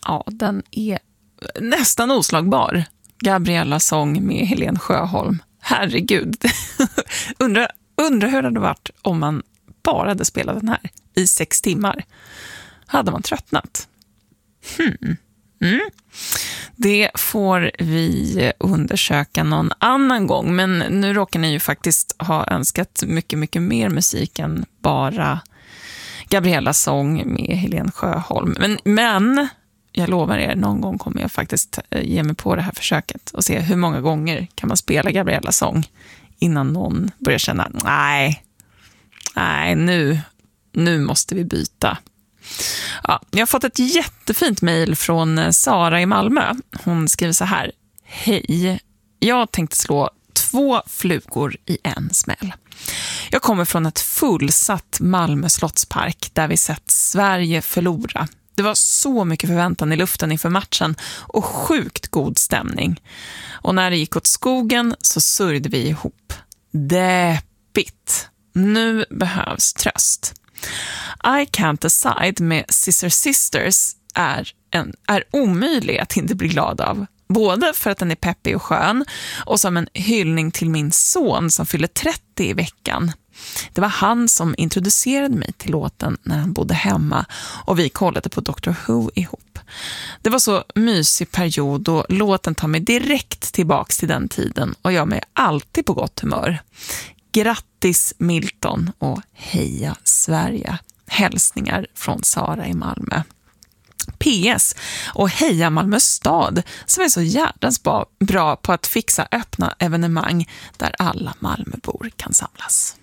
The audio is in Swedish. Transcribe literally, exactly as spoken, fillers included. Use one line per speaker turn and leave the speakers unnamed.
Ja, den är nästan oslagbar. Gabriellas sång med Helen Sjöholm. Herregud. undrar, undrar hur det hade varit om man bara hade spelat den här i sex timmar. Hade man tröttnat? Hmm. Mm. Det får vi undersöka någon annan gång. Men nu råkar ni ju faktiskt ha önskat mycket, mycket mer musik än bara Gabriellas sång med Helen Sjöholm. Men, men jag lovar er, någon gång kommer jag faktiskt ge mig på det här försöket och se hur många gånger kan man spela Gabriellas sång innan någon börjar känna, nej, nej, nu, nu måste vi byta. Ja, jag har fått ett jättefint mejl från Sara i Malmö. Hon skriver så här: hej, jag tänkte slå två flugor i en smäll. Jag kommer från ett fullsatt Malmö slottspark där vi sett Sverige förlora. Det var så mycket förväntan i luften inför matchen och sjukt god stämning. Och när det gick åt skogen så sörjde vi ihop. Deppigt. Nu behövs tröst. I Can't Decide med Sister Sisters är, en, är omöjlig att inte bli glad av. Både för att den är peppig och skön och som en hyllning till min son som fyller trettio i veckan. Det var han som introducerade mig till låten när han bodde hemma och vi kollade på Doctor Who ihop. Det var så mysig period och låten tar mig direkt tillbaks till den tiden och gör mig alltid på gott humör. Grattis Milton och heja Sverige. Hälsningar från Sara i Malmö. P S och heja Malmö stad som är så järdans bra på att fixa öppna evenemang där alla Malmöbor kan samlas.